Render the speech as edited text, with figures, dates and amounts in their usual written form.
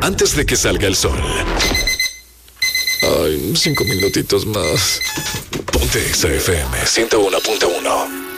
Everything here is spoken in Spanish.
antes de que salga el sol. Ay, 5 minutitos más. Ponte Exa FM 101.1.